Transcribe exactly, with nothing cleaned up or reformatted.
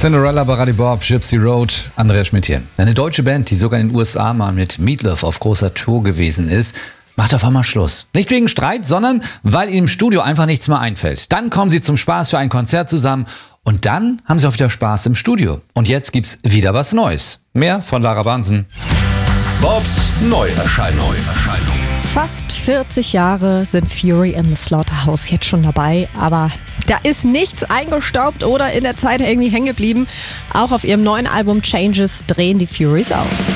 Cinderella, Baradi Bob, Gypsy Road, Andreas Schmidt hier. Eine deutsche Band, die sogar in den U S A mal mit Meatloaf auf großer Tour gewesen ist, macht auf einmal Schluss. Nicht wegen Streit, sondern weil ihnen im Studio einfach nichts mehr einfällt. Dann kommen sie zum Spaß für ein Konzert zusammen und dann haben sie auch wieder Spaß im Studio. Und jetzt gibt's wieder was Neues. Mehr von Lara Bansen. Bobs Neuerscheinung. Fast vierzig Jahre sind Fury in the Slaughterhouse jetzt schon dabei, aber da ist nichts eingestaubt oder in der Zeit irgendwie hängen geblieben. Auch auf ihrem neuen Album Changes drehen die Furies auf.